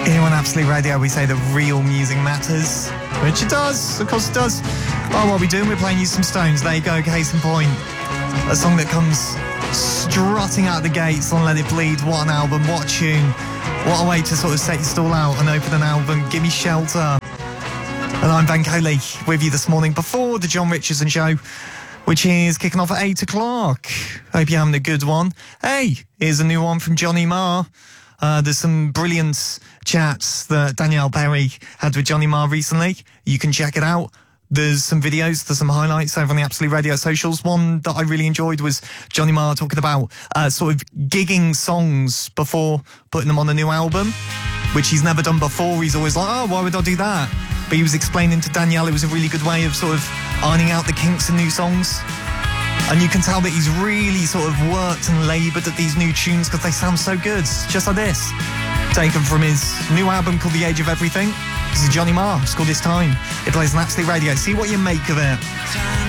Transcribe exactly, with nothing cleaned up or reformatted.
Here on Absolute Radio, we say that real music matters, which it does, of course it does. Well, what are we doing? We're playing you some Stones. There you go, case in point. A song that comes strutting out the gates on Let It Bleed. What an album, what a tune. What a way to sort of set your stall out and open an album. Give me shelter. And I'm Ben Coley with you this morning before the John Richardson Show, which is kicking off at eight o'clock. Hope you're having a good one. Hey, here's a new one from Johnny Marr. Uh, there's some brilliant chats that Danielle Perry had with Johnny Marr recently. You can check it out. There's some videos, there's some highlights over on the Absolute Radio socials. One that I really enjoyed was Johnny Marr talking about uh, sort of gigging songs before putting them on a new album, which he's never done before. He's always like, oh, why would I do that? But he was explaining to Danielle it was a really good way of sort of ironing out the kinks in new songs. And you can tell that he's really sort of worked and laboured at these new tunes because they sound so good, just like this. Taken from his new album called The Age of Everything. This is Johnny Marr. It's called This Time. It plays on Absolute Radio. See what you make of it.